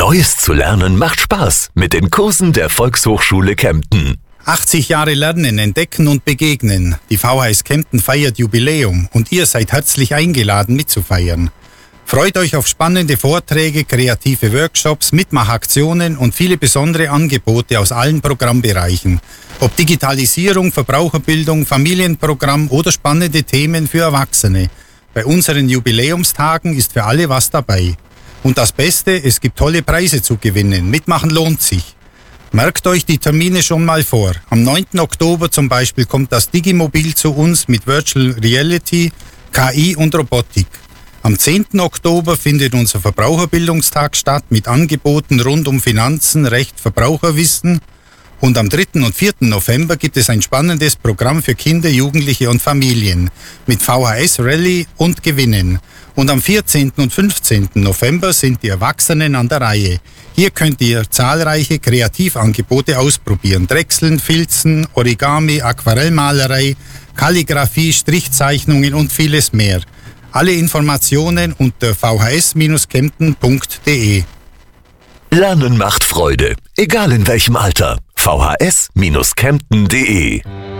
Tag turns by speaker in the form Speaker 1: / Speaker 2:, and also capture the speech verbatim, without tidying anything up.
Speaker 1: Neues zu lernen macht Spaß mit den Kursen der Volkshochschule Kempten.
Speaker 2: achtzig Jahre Lernen, Entdecken und Begegnen. Die V H S Kempten feiert Jubiläum und ihr seid herzlich eingeladen mitzufeiern. Freut euch auf spannende Vorträge, kreative Workshops, Mitmachaktionen und viele besondere Angebote aus allen Programmbereichen. Ob Digitalisierung, Verbraucherbildung, Familienprogramm oder spannende Themen für Erwachsene. Bei unseren Jubiläumstagen ist für alle was dabei. Und das Beste, es gibt tolle Preise zu gewinnen. Mitmachen lohnt sich. Merkt euch die Termine schon mal vor. Am neunten Oktober zum Beispiel kommt das Digimobil zu uns mit Virtual Reality, K I und Robotik. Am zehnten Oktober findet unser Verbraucherbildungstag statt mit Angeboten rund um Finanzen, Recht, Verbraucherwissen. Und am dritten und vierten November gibt es ein spannendes Programm für Kinder, Jugendliche und Familien mit V H S Rallye und Gewinnen. Und am vierzehnten und fünfzehnten November sind die Erwachsenen an der Reihe. Hier könnt ihr zahlreiche Kreativangebote ausprobieren. Drechseln, Filzen, Origami, Aquarellmalerei, Kalligraphie, Strichzeichnungen und vieles mehr. Alle Informationen unter v h s Bindestrich kempten punkt d e.
Speaker 1: Lernen macht Freude, egal in welchem Alter. v h s Bindestrich kempten punkt d e